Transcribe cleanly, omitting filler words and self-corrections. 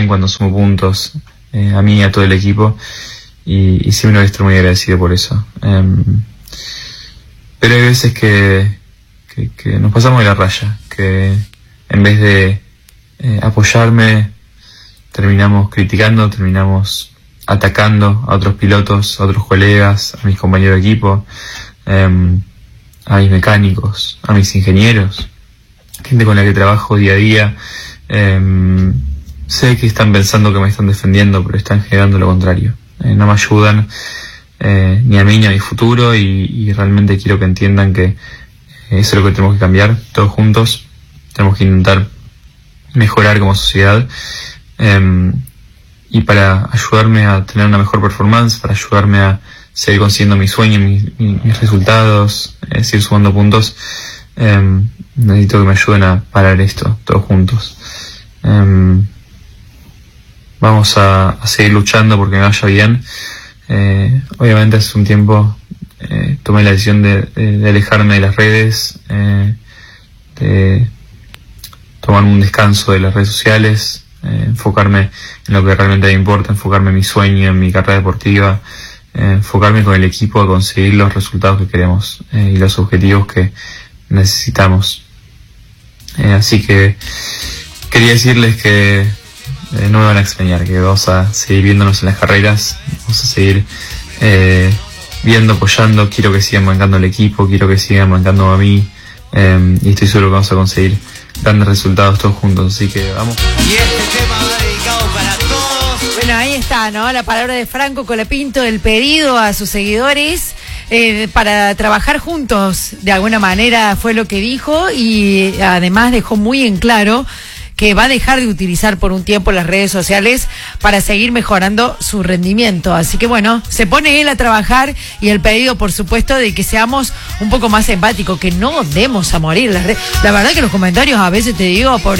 bien cuando sumo puntos, a mí y a todo el equipo, y siempre estoy muy agradecido por eso. Pero hay veces que nos pasamos de la raya, que en vez de apoyarme, terminamos criticando, terminamos atacando a otros pilotos, a otros colegas, a mis compañeros de equipo, a mis mecánicos, a mis ingenieros, gente con la que trabajo día a día. Sé que están pensando que me están defendiendo, pero están generando lo contrario. No me ayudan ni a mí ni a mi futuro, y realmente quiero que entiendan que eso es lo que tenemos que cambiar todos juntos. Tenemos que intentar mejorar como sociedad, y para ayudarme a tener una mejor performance, para ayudarme a seguir consiguiendo mis sueños, mis resultados, seguir sumando puntos, necesito que me ayuden a parar esto todos juntos. Vamos a seguir luchando porque me vaya bien. Obviamente hace un tiempo tomé la decisión de alejarme de las redes, de tomar un descanso de las redes sociales, enfocarme en lo que realmente me importa, enfocarme en mi sueño, en mi carrera deportiva, enfocarme con el equipo a conseguir los resultados que queremos y los objetivos que necesitamos. Así que quería decirles que no me van a extrañar, que vamos a seguir viéndonos en las carreras, vamos a seguir viendo, apoyando. Quiero que sigan bancando el equipo, quiero que sigan bancando a mí, y estoy seguro que vamos a conseguir grandes resultados todos juntos, así que vamos. Y este tema va dedicado para todos. Bueno, ahí está, ¿no? La palabra de Franco Colapinto, el pedido a sus seguidores para trabajar juntos, de alguna manera fue lo que dijo, y además dejó muy en claro que va a dejar de utilizar por un tiempo las redes sociales para seguir mejorando su rendimiento. Así que bueno, se pone él a trabajar, y el pedido, por supuesto, de que seamos un poco más empáticos, que no demos a morir. La verdad que los comentarios a veces, te digo, por